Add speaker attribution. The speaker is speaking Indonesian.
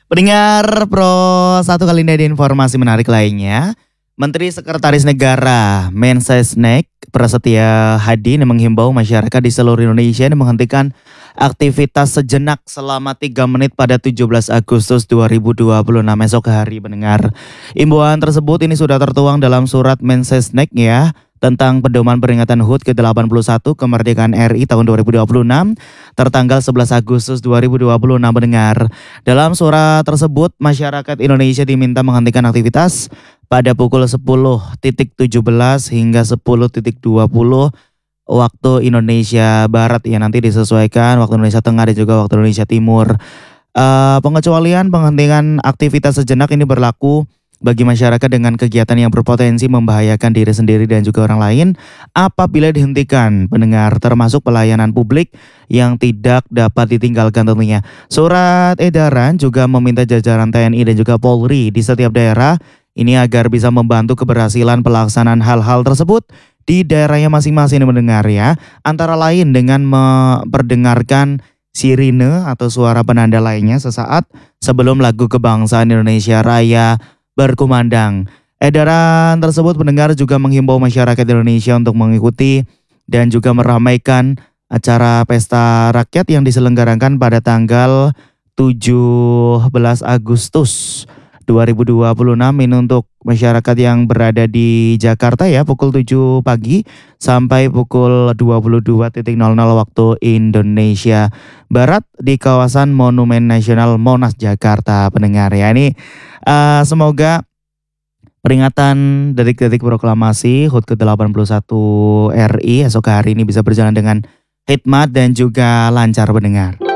Speaker 1: Pendengar Pro, satu kali ini ada informasi menarik lainnya. Menteri Sekretaris Negara Mensesnek Prasetya Hadi menghimbau masyarakat di seluruh Indonesia menghentikan aktivitas sejenak selama 3 menit pada 17 Agustus 2026 esok hari pendengar. Imbauan tersebut ini sudah tertuang dalam surat Mensesnek ya tentang pedoman peringatan HUT ke-81 kemerdekaan RI tahun 2026 tertanggal 11 Agustus 2026 pendengar. Dalam surat tersebut masyarakat Indonesia diminta menghentikan aktivitas pada pukul 10.17 hingga 10.20 waktu Indonesia Barat ya, nanti disesuaikan waktu Indonesia Tengah dan juga waktu Indonesia Timur. Pengecualian penghentian aktivitas sejenak ini berlaku bagi masyarakat dengan kegiatan yang berpotensi membahayakan diri sendiri dan juga orang lain apabila dihentikan pendengar, termasuk pelayanan publik yang tidak dapat ditinggalkan tentunya. Surat edaran juga meminta jajaran TNI dan juga Polri di setiap daerah ini agar bisa membantu keberhasilan pelaksanaan hal-hal tersebut di daerahnya masing-masing mendengar ya. Antara lain dengan memperdengarkan sirine atau suara penanda lainnya sesaat sebelum lagu kebangsaan Indonesia Raya berkumandang. Edaran tersebut pendengar juga menghimbau masyarakat Indonesia untuk mengikuti dan juga meramaikan acara pesta rakyat yang diselenggarakan pada tanggal 17 Agustus 2026 ini untuk masyarakat yang berada di Jakarta ya, pukul 7 pagi sampai pukul 22.00 waktu Indonesia Barat di kawasan Monumen Nasional Monas Jakarta pendengar ya. Ini semoga peringatan detik-detik proklamasi HUT ke-81 RI esok hari ini bisa berjalan dengan hikmat dan juga lancar pendengar.